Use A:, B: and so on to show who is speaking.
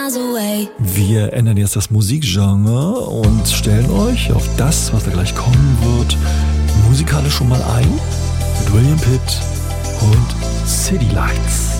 A: miles away.
B: Wir ändern jetzt das Musikgenre und stellen euch auf das, was da gleich kommen wird, musikalisch schon mal ein. Mit William Pitt und City Lights.